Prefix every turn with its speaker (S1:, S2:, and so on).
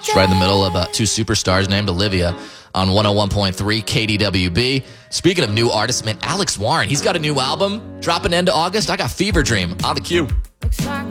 S1: It's right in the middle of two superstars named Olivia on 101.3 KDWB. Speaking of new artists, man, Alex Warren, he's got a new album dropping into August. I got Fever Dream on the queue.
S2: Looks like